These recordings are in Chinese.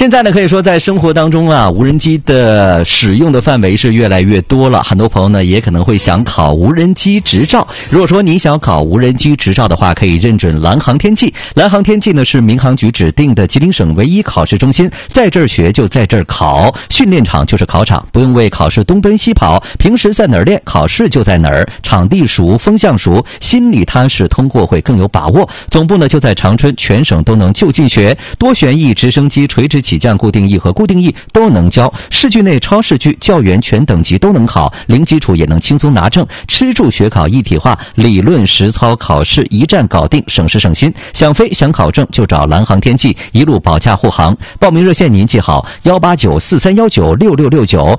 现在呢，可以说在生活当中啊，无人机的使用的范围是越来越多了。很多朋友呢，也可能会想考无人机执照。如果说你想考无人机执照的话，可以认准蓝航天际。蓝航天际呢是民航局指定的吉林省唯一考试中心，在这儿学就在这儿考，训练场就是考场，不用为考试东奔西跑。平时在哪儿练，考试就在哪儿，场地熟，风向熟，心里踏实，通过会更有把握。总部呢就在长春，全省都能就近学，多旋翼、直升机、垂直起降、固定翼和固定翼都能教，市区内、超市区、教员全等级都能考，零基础也能轻松拿证，吃住学考一体化，理论实操考试一站搞定，省时省心。想飞想考证就找蓝航天际，一路保驾护航。报名热线您记好：18943196669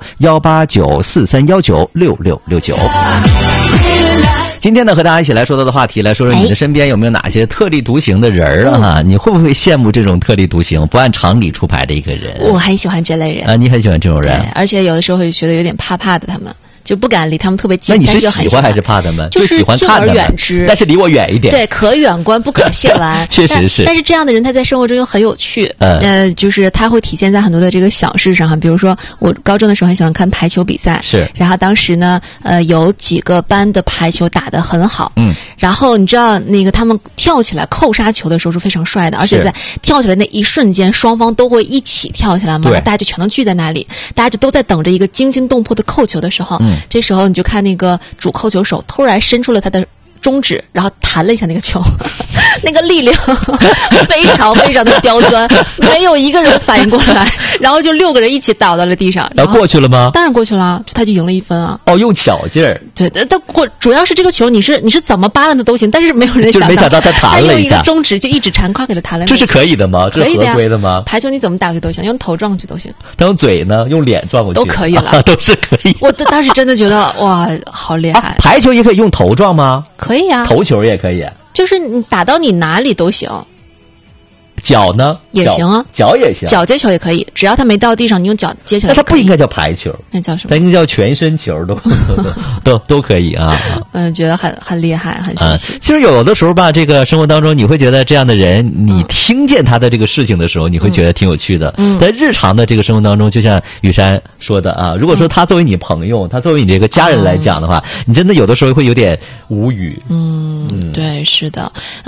18943196669。今天呢，和大家一起来说到的话题，来说说你的身边有没有哪些特立独行的人儿啊？你会不会羡慕这种特立独行、不按常理出牌的一个人？ 我很喜欢这类人啊，你很喜欢这种人， 而且有的时候会觉得有点怕怕的，他们就不敢离他们特别近。 那你是喜欢还是怕他们？ 就是喜欢看他们， 敬而远之， 但是离我远一点。 对，可远观不可亵玩。 确实是。 但是这样的人他在生活中又很有趣。就是他会体现在很多的这个小事上哈，比如说我高中的时候很喜欢看排球比赛， 是。 然后当时呢，有几个班的排球打得很好，然后你知道那个他们跳起来扣杀球的时候是非常帅的，而且在跳起来那一瞬间，双方都会一起跳起来嘛，大家就全都聚在那里，大家就都在等着一个惊心动魄的扣球的时候，这时候你就看那个主扣球手突然伸出了他的中指，然后弹了一下那个球，那个力量非常非常的刁钻，没有一个人反应过来，然后就6个人一起倒到了地上。 然后过去了吗？ 当然过去了，他就赢了1分啊。 哦，用巧劲儿。 对，但主要是这个球你是怎么扒拉的都行，但是没有人想到， 就是没想到他弹了一下， 他用一个中指就一指缠胯给他弹了。 这是可以的吗？ 可以的呀， 这是合规的吗？ 排球你怎么打过去都行，用头撞过去都行。 他用嘴呢？用脸撞过去都可以了， 都是可以。 我当时真的觉得哇，好厉害！ 排球也可以用头撞吗？ 可以啊， 头球也可以， 就是你打到你哪里都行。 脚呢？ 也行啊， 脚也行， 脚接球也可以，只要它没到地上，你用脚接起来。 那它不应该叫排球， 那叫什么？ 它应该叫全身球，都可以啊。 觉得很厉害，很神奇。 其实有的时候吧，这个生活当中，你会觉得这样的人，你听见他的这个事情的时候，你会觉得挺有趣的。在日常的这个生活当中，就像雨珊说的啊，如果说他作为你朋友，他作为你这个家人来讲的话，你真的有的时候会有点无语。 对，是的。